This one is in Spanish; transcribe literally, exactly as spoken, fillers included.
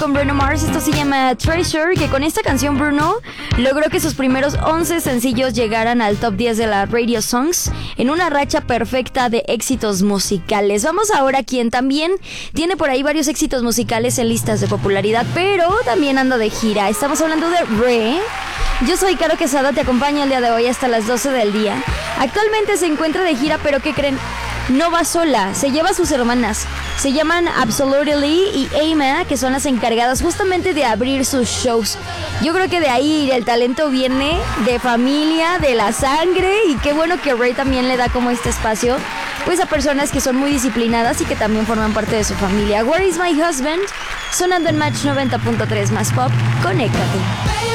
con Bruno Mars. Esto se llama Treasure, que con esta canción Bruno logró que sus primeros once sencillos llegaran al top diez de la Radio Songs en una racha perfecta de éxitos musicales. Vamos ahora a quien también tiene por ahí varios éxitos musicales en listas de popularidad, pero también anda de gira. Estamos hablando de Re. Yo soy Caro Quesada, te acompaño el día de hoy hasta las doce del día. Actualmente se encuentra de gira, pero ¿qué creen? No va sola, se lleva a sus hermanas. Se llaman Absolutely y Aima, que son las encargadas justamente de abrir sus shows. Yo creo que de ahí el talento viene de familia, de la sangre, y qué bueno que Ray también le da como este espacio pues a personas que son muy disciplinadas y que también forman parte de su familia. Where is my husband? Sonando en Match noventa punto tres más pop, conéctate.